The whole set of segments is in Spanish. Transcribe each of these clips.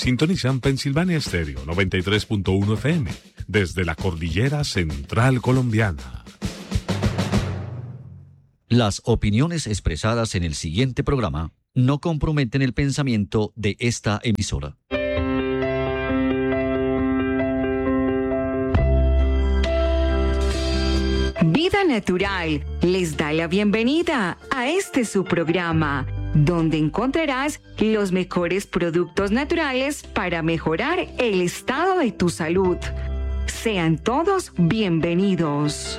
Sintonizan Pensilvania Estéreo 93.1 FM desde la cordillera central colombiana. Las opiniones expresadas en el siguiente programa no comprometen el pensamiento de esta emisora. Vida Natural les da la bienvenida a este su programa, donde encontrarás los mejores productos naturales para mejorar el estado de tu salud. Sean todos bienvenidos.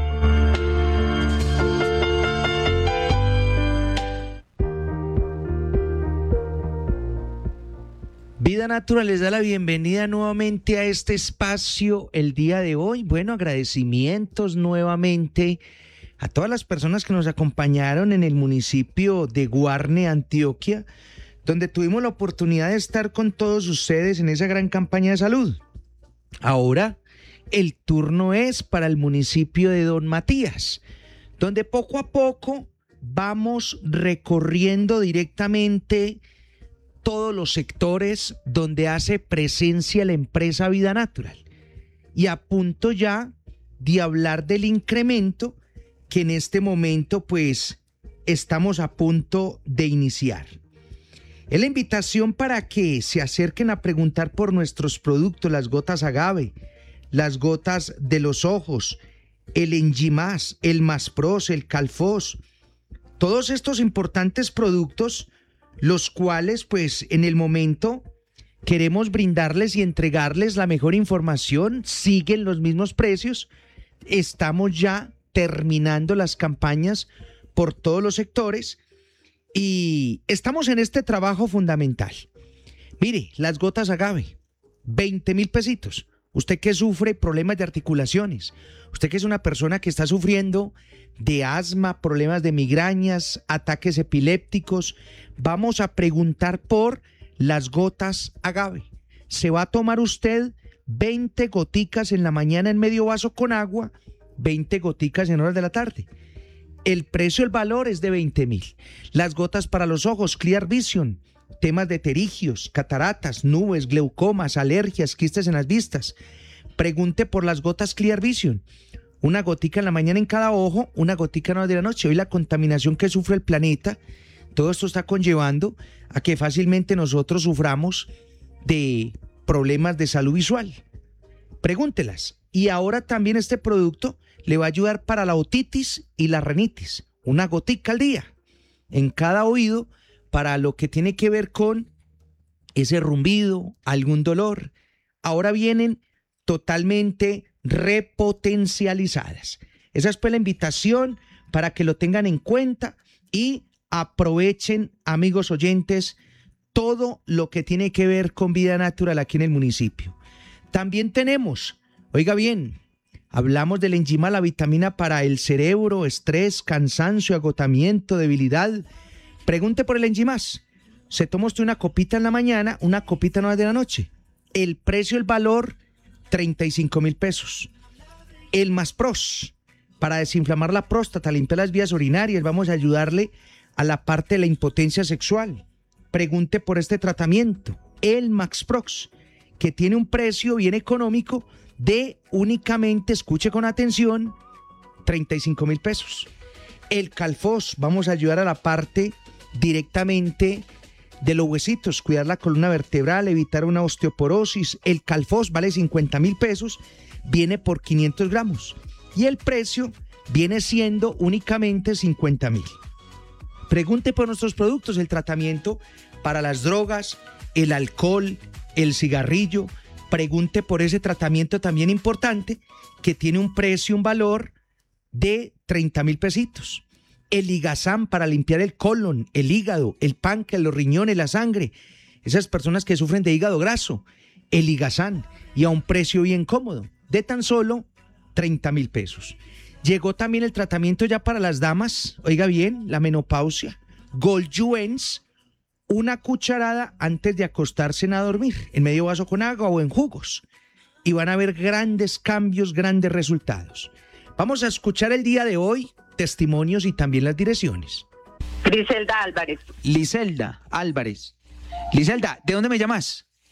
Vida Natural les da la bienvenida nuevamente a este espacio el día de hoy. Bueno, agradecimientos nuevamente a todas las personas que nos acompañaron en el municipio de Guarne, Antioquia, donde tuvimos la oportunidad de estar con todos ustedes en esa gran campaña de salud. Ahora el turno es para el municipio de Don Matías, donde poco a poco vamos recorriendo directamente todos los sectores donde hace presencia la empresa Vida Natural, y a punto ya de hablar del incremento que en este momento pues estamos a punto de iniciar. Es la invitación para que se acerquen a preguntar por nuestros productos, las gotas agave, las gotas de los ojos, el Engimás, el Maspros, el Calfos, todos estos importantes productos, los cuales pues en el momento queremos brindarles y entregarles la mejor información. Siguen los mismos precios, estamos ya terminando las campañas por todos los sectores y estamos en este trabajo fundamental. Mire, las gotas agave, 20,000 pesitos. Usted que sufre problemas de articulaciones, usted que es una persona que está sufriendo de asma, problemas de migrañas, ataques epilépticos, vamos a preguntar por las gotas agave. Se va a tomar usted 20 goticas en la mañana en medio vaso con agua, 20 goticas en horas de la tarde. El precio, el valor es de 20,000. Las gotas para los ojos, Clear Vision, temas de pterigios, cataratas, nubes, glaucomas, alergias, quistes en las vistas. Pregunte por las gotas Clear Vision. Una gotica en la mañana en cada ojo, una gotica en horas de la noche. Hoy la contaminación que sufre el planeta, todo esto está conllevando a que fácilmente nosotros suframos de problemas de salud visual. Pregúntelas. Y ahora también este producto le va a ayudar para la otitis y la rinitis. Una gotica al día en cada oído para lo que tiene que ver con ese rumbido, algún dolor. Ahora vienen totalmente repotencializadas. Esa es pues la invitación para que lo tengan en cuenta y aprovechen, amigos oyentes, todo lo que tiene que ver con Vida Natural aquí en el municipio. También tenemos, oiga bien, hablamos del Engimás, la vitamina para el cerebro, estrés, cansancio, agotamiento, debilidad. Pregunte por el Engimás. Se toma usted una copita en la mañana, una copita en horas de la noche. El precio, el valor, 35,000 pesos. El Maspros, para desinflamar la próstata, limpiar las vías urinarias, vamos a ayudarle a la parte de la impotencia sexual. Pregunte por este tratamiento. El Maxprox, que tiene un precio bien económico de únicamente, escuche con atención, 35,000 pesos. El Calfos, vamos a ayudar a la parte directamente de los huesitos, cuidar la columna vertebral, evitar una osteoporosis. El Calfos vale 50,000 pesos, viene por 500 gramos y el precio viene siendo únicamente 50,000. Pregunte por nuestros productos, el tratamiento para las drogas, el alcohol, el cigarrillo. Pregunte por ese tratamiento también importante que tiene un precio, un valor de 30,000 pesitos. El Ligazán para limpiar el colon, el hígado, el páncreas, los riñones, la sangre. Esas personas que sufren de hígado graso. El Ligazán, y a un precio bien cómodo, de tan solo 30,000 pesos. Llegó también el tratamiento ya para las damas, oiga bien, la menopausia. Goldjuens, una cucharada antes de acostarse a dormir, en medio vaso con agua o en jugos. Y van a ver grandes cambios, grandes resultados. Vamos a escuchar el día de hoy testimonios y también las direcciones. Griselda Álvarez. Liselda Álvarez. Liselda, ¿de dónde me llamas?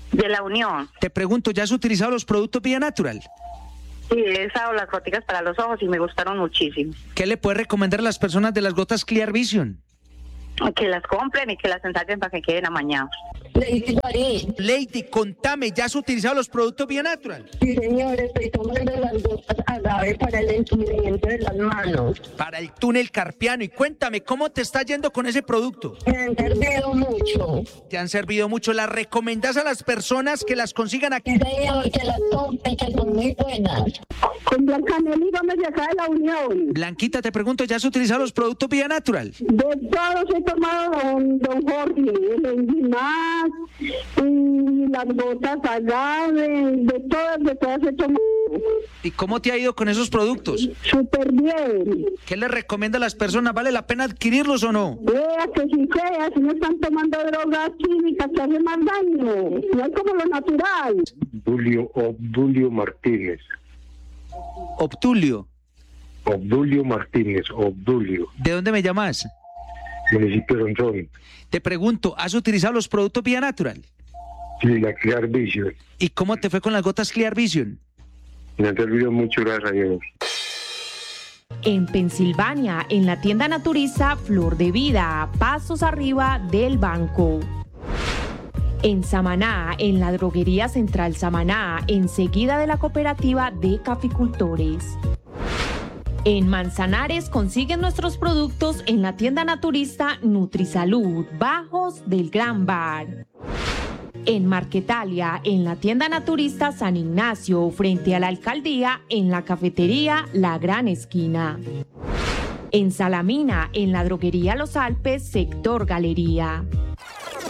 De La Unión. Te pregunto, ¿ya has utilizado los productos Vía Natural? Sí, he usado las goticas para los ojos y me gustaron muchísimo. ¿Qué le puedes recomendar a las personas de las gotas Clear Vision? Que las compren y que las ensayen para que queden amañados. Lady, contame, ¿ya has utilizado los productos Vía Natural? Sí, señor, estoy tomando las gotas agave para el entumecimiento de las manos. Para el túnel carpiano. Y cuéntame, ¿cómo te está yendo con ese producto? Me han servido mucho. Te han servido mucho. ¿Las recomendás a las personas que las consigan aquí? Sí, señor, que las compren, que son muy buenas. Con Blanca Nelly Gómez de acá de La Unión. Blanquita, te pregunto, ¿ya has utilizado los productos Vía Natural? De todos he tomado don Jorge, el Enzimas y las gotas agave, de todas he tomado. ¿Y cómo te ha ido con esos productos? Súper bien. ¿Qué les recomienda a las personas? ¿Vale la pena adquirirlos o no? Vea que si no están tomando drogas químicas que hacen más daño, no es como lo natural. Obdulio Martínez. Obdulio. Obdulio Martínez, Obdulio. ¿De dónde me llamas? Municipio de Ronsón. Te pregunto, ¿has utilizado los productos Vía Natural? Sí, la Clear Vision. ¿Y cómo te fue con las gotas Clear Vision? Me han servido mucho, gracias a Dios. En Pensilvania, en la tienda naturista Flor de Vida, pasos arriba del banco. En Samaná, en la droguería Central Samaná, enseguida de la cooperativa de caficultores. En Manzanares consiguen nuestros productos en la tienda naturista Nutrisalud, bajos del Gran Bar. En Marquetalia, en la tienda naturista San Ignacio, frente a la alcaldía, en la cafetería La Gran Esquina. En Salamina, en la droguería Los Alpes, sector Galería.